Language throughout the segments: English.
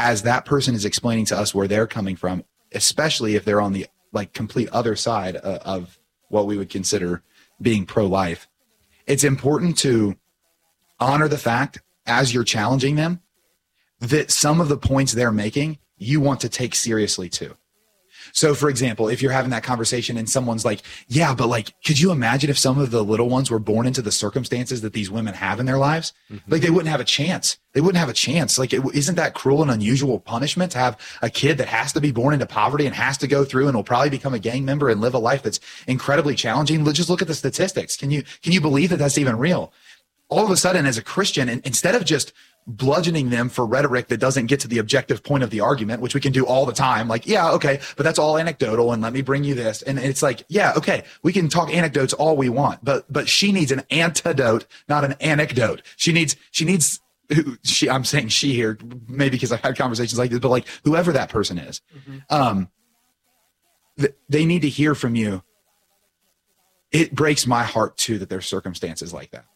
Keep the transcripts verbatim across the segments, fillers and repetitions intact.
as that person is explaining to us where they're coming from, especially if they're on the like complete other side of, of what we would consider being pro-life, it's important to honor the fact as you're challenging them that some of the points they're making, you want to take seriously too. So for example, if you're having that conversation and someone's like, yeah, but like, could you imagine if some of the little ones were born into the circumstances that these women have in their lives? Mm-hmm. Like they wouldn't have a chance. They wouldn't have a chance. Like, it, isn't that cruel and unusual punishment to have a kid that has to be born into poverty and has to go through and will probably become a gang member and live a life that's incredibly challenging? Just look at the statistics. Can you, can you believe that that's even real? All of a sudden, as a Christian, instead of just bludgeoning them for rhetoric that doesn't get to the objective point of the argument, which we can do all the time. Like, yeah, okay, but that's all anecdotal. And let me bring you this. And it's like, yeah, okay, we can talk anecdotes all we want, but, but she needs an antidote, not an anecdote. She needs, she needs, she, I'm saying she here, maybe because I've had conversations like this, but like whoever that person is, mm-hmm. um, th- they need to hear from you. It breaks my heart too, that there's circumstances like that.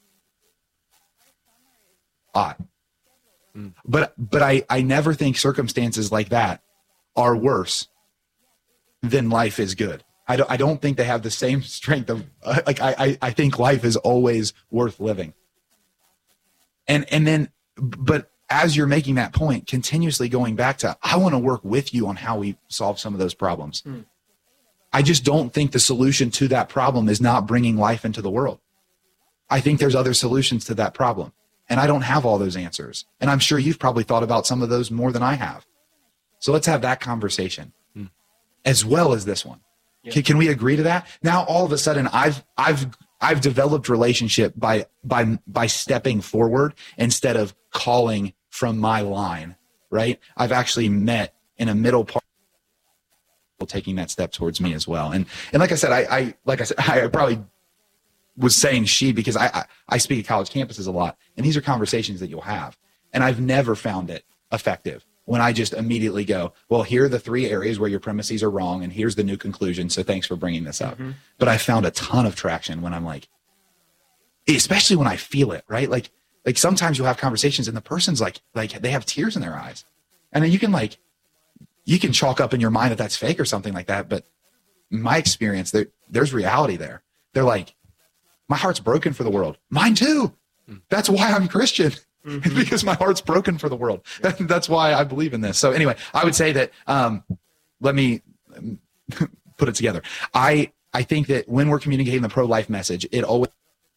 Odd. But but I, I never think circumstances like that are worse than life is good. I don't I don't think they have the same strength of uh, like I, I think life is always worth living. And and then but as you're making that point, continuously going back to I want to work with you on how we solve some of those problems. Mm. I just don't think the solution to that problem is not bringing life into the world. I think there's other solutions to that problem. And I don't have all those answers. And I'm sure you've probably thought about some of those more than I have. So let's have that conversation mm. as well as this one. Yeah. Can, can we agree to that? Now, all of a sudden, I've I've I've developed relationship by by by stepping forward instead of calling from my line, right? I've actually met in a middle part, taking that step towards me as well. And and like I said, I, I like I said, I probably was saying she because I, I I speak at college campuses a lot, and these are conversations that you'll have. And I've never found it effective when I just immediately go, well, here are the three areas where your premises are wrong, and here's the new conclusion, so thanks for bringing this up. Mm-hmm. But I found a ton of traction when I'm like, especially when I feel it, right? Like like sometimes you'll have conversations and the person's like, like they have tears in their eyes. And then you can like, you can chalk up in your mind that that's fake or something like that. But in my experience, there, there's reality there. They're like, my heart's broken for the world. Mine too. That's why I'm Christian. Mm-hmm. Because my heart's broken for the world. That, that's why I believe in this. So anyway, I would say that, um, let me put it together. I, I think that when we're communicating the pro-life message, it always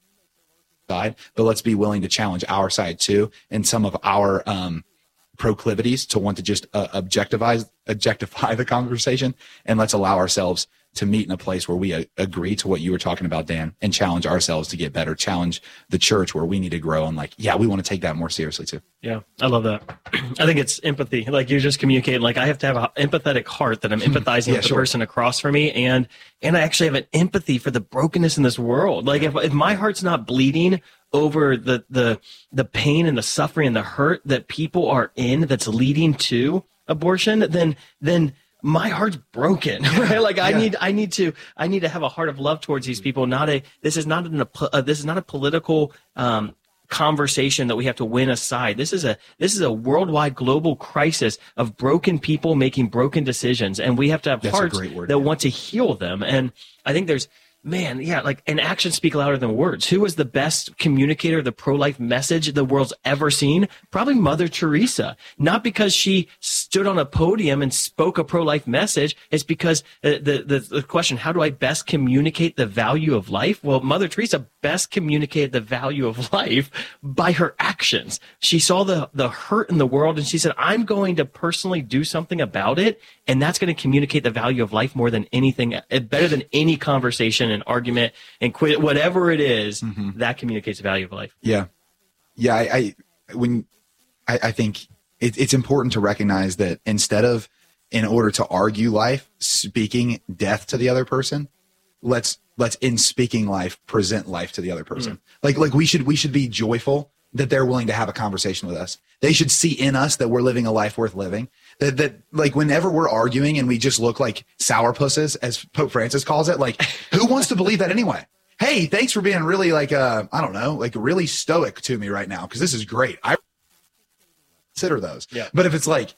side, but let's be willing to challenge our side too, and some of our, um, proclivities to want to just uh, objectify, objectify the conversation. And let's allow ourselves to meet in a place where we uh, agree to what you were talking about, Dan, and challenge ourselves to get better, challenge the church where we need to grow. And like, yeah, we want to take that more seriously too. Yeah, I love that. I think it's empathy. Like you're just communicating, like I have to have an empathetic heart that I'm empathizing yeah, with the sure. person across from me. And, and I actually have an empathy for the brokenness in this world. Like if, if my heart's not bleeding over the, the, the pain and the suffering and the hurt that people are in that's leading to abortion, then, then, my heart's broken, right? Like I yeah. need, I need to, I need to have a heart of love towards these people. Not a, this is not an, a, this is not a political um, conversation that we have to win aside. This is a, this is a worldwide global crisis of broken people making broken decisions, and we have to have That's hearts word, that yeah. want to heal them. And I think there's, man, yeah, like, and actions speak louder than words. Who was the best communicator of the pro-life message the world's ever seen? Probably Mother Teresa. Not because she stood on a podium and spoke a pro-life message. It's because the, the, the question, how do I best communicate the value of life? Well, Mother Teresa best communicated the value of life by her actions. She saw the, the hurt in the world, and she said, I'm going to personally do something about it, and that's going to communicate the value of life more than anything, better than any conversation and argument and quit, whatever it is, mm-hmm. that communicates the value of life. Yeah. Yeah. I, I when I, I think it, it's important to recognize that instead of, in order to argue life, speaking death to the other person, let's, let's in speaking life, present life to the other person. Mm. Like, like we should, we should be joyful that they're willing to have a conversation with us. They should see in us that we're living a life worth living. That, that like whenever we're arguing and we just look like sourpusses, as Pope Francis calls it, like who wants to believe that anyway? Hey, thanks for being really like, uh, I don't know, like really stoic to me right now, because this is great. I consider those. Yeah. But if it's like,